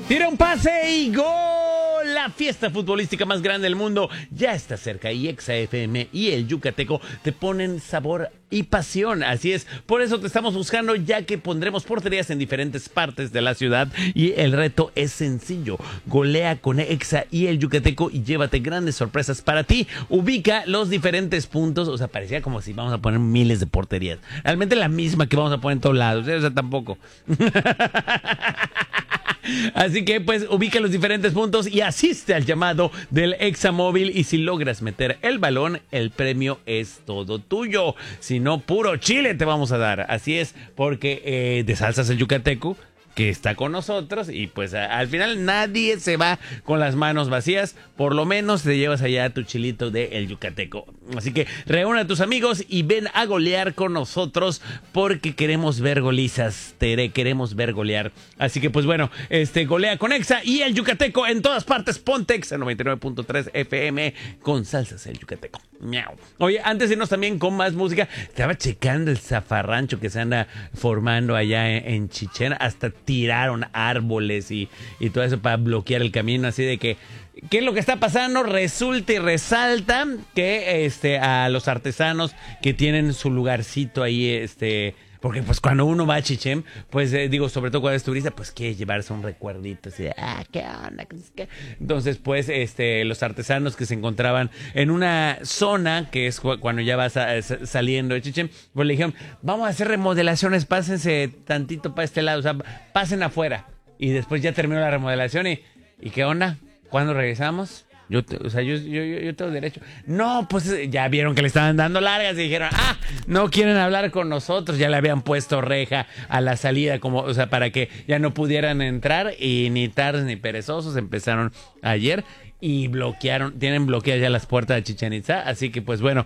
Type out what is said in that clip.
Tira un pase y gol. La fiesta futbolística más grande del mundo ya está cerca y Exa FM y el Yucateco te ponen sabor y pasión. Así es, por eso te estamos buscando, ya que pondremos porterías en diferentes partes de la ciudad y el reto es sencillo. Golea con Exa y el Yucateco y llévate grandes sorpresas para ti. Ubica los diferentes puntos, o sea, parecía como si vamos a poner miles de porterías. Realmente la misma que vamos a poner en todos lados, o sea, tampoco. Así que pues ubica los diferentes puntos y asiste al llamado del Examóvil, y si logras meter el balón, el premio es todo tuyo. Si no, puro chile te vamos a dar. Así es, porque de Salsas el Yucateco, que está con nosotros, y pues al final nadie se va con las manos vacías. Por lo menos te llevas allá tu chilito de el Yucateco. Así que reúne a tus amigos y ven a golear con nosotros, porque queremos ver golizas, queremos ver golear. Así que pues bueno, golea con Exa y el Yucateco en todas partes. Ponte Exa 99.3 FM con Salsas el Yucateco. Miau. Oye, antes de irnos también con más música, estaba checando el zafarrancho que se anda formando allá en Chichén. Hasta tiraron árboles y todo eso para bloquear el camino, así de que ¿qué es lo que está pasando? Resulta y resalta que a los artesanos que tienen su lugarcito ahí, porque pues cuando uno va a Chichén, pues sobre todo cuando es turista, pues quiere llevarse un recuerdito así de, ¿qué onda? ¿Qué? Entonces pues los artesanos que se encontraban en una zona que es cuando ya vas saliendo de Chichén, pues le dijeron, vamos a hacer remodelaciones, pásense tantito para este lado, o sea, pasen afuera. Y después ya terminó la remodelación y ¿qué onda? ¿Cuándo regresamos? Yo tengo derecho. No, pues ya vieron que le estaban dando largas y dijeron, no quieren hablar con nosotros. Ya le habían puesto reja a la salida, para que ya no pudieran entrar, y ni tardes ni perezosos empezaron ayer y tienen bloqueadas ya las puertas de Chichén Itzá. Así que pues bueno,